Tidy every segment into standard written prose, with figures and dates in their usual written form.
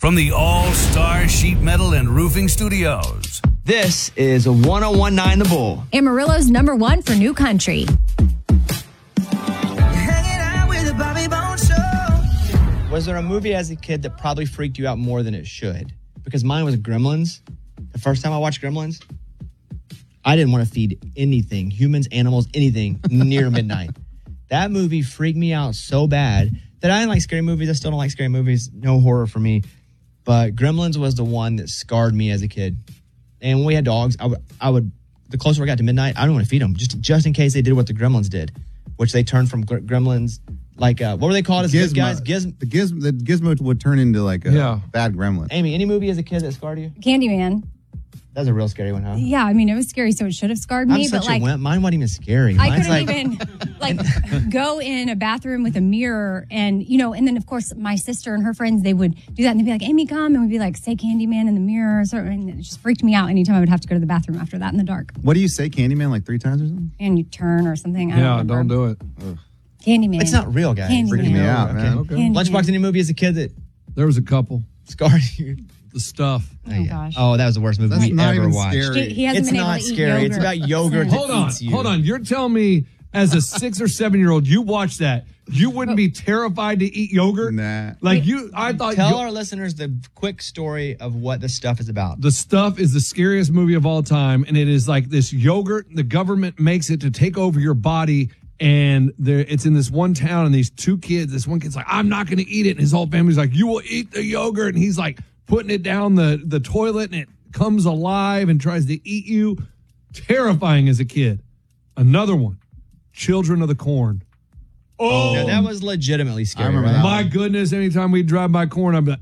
from the All-Star Sheet Metal and Roofing Studios. This is 1019 The Bull. Amarillo's #1 for new country. Was there a movie as a kid that probably freaked you out more than it should? Because mine was Gremlins. The first time I watched Gremlins, I didn't want to feed anything, humans, animals, anything, near midnight. That movie freaked me out so bad that I didn't like scary movies. I still don't like scary movies. No horror for me. But Gremlins was the one that scarred me as a kid. And when we had dogs, I would the closer I got to midnight, I don't want to feed them, just in case they did what the Gremlins did, which they turned from Gremlins, like, what were they called as good guys? The Gizmo would turn into like a bad gremlin. Amy, any movie as a kid that scarred you? Candyman. That's a real scary one, huh? Yeah, I mean, it was scary, so it should have scarred me. I'm such a wimp. Mine wasn't even scary. I couldn't even go in a bathroom with a mirror and then of course my sister and her friends, they would do that and they'd be like, Amy, come, and we'd be like, say Candyman in the mirror, and it just freaked me out anytime I would have to go to the bathroom after that in the dark. What do you say, Candyman, like 3 times or something? And you turn or something. I don't do it. Ugh. Candyman. It's not real, guys. Candyman. Freaking me out, man. Okay. Lunchbox, any movie as a kid that There was a couple. scarred you? The Stuff. Oh, gosh. Oh, that was the worst movie That's we not ever even watched. scary. He hasn't It's been able not to eat scary. yogurt. It's about yogurt that Hold eats you. on. You're telling me as a 6 or 7-year-old, you watched that, you wouldn't be terrified to eat yogurt? Nah. I thought Tell our listeners the quick story of what The Stuff is about. The Stuff is the scariest movie of all time, and it is like this yogurt. The government makes it to take over your body, and it's in this one town, and these 2 kids, this one kid's like, I'm not going to eat it, and his whole family's like, you will eat the yogurt, and he's like putting it down the toilet, and it comes alive and tries to eat you. Terrifying as a kid. Another one, Children of the Corn. Oh, now, that was legitimately scary. I remember right? that my goodness, anytime we drive by corn, I'm like,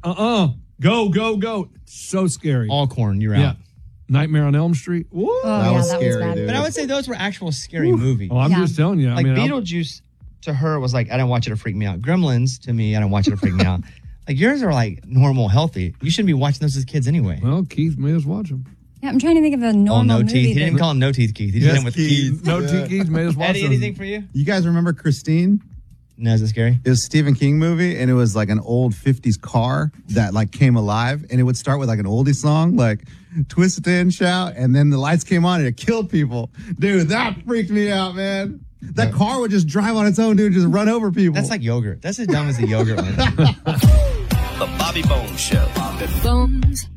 go. So scary. All corn, you're out. Yeah. Nightmare on Elm Street. Woo. That was scary, bad. dude. But I would say those were actual scary movies. Oh, I'm Yeah. just telling you. Like I mean, Beetlejuice to her was like, I didn't watch it to freak me out. Gremlins to me, I didn't watch it to freak me out. Like yours are like normal, healthy. You shouldn't be watching those as kids anyway. well, Keith made us watch them. Yeah, I'm trying to think of a normal no movie. teeth. He that- didn't call him No Teeth Keith. He just hit him with Keith. No T. Keith made us watch Eddie, them. anything for you? You guys remember Christine? No, is it scary? It was a Stephen King movie, and it was like an old 50s car that like came alive, and it would start with like an oldie song, like Twist and Shout, and then the lights came on and it killed people. Dude, that freaked me out, man. That car would just drive on its own, dude, just run over people. That's like yogurt. That's as dumb as the yogurt one. The Bobby Bones Show. Bones.